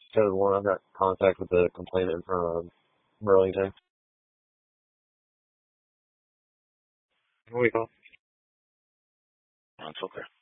So the one I got contact with the complainant from Burlington. What do you call? That's okay.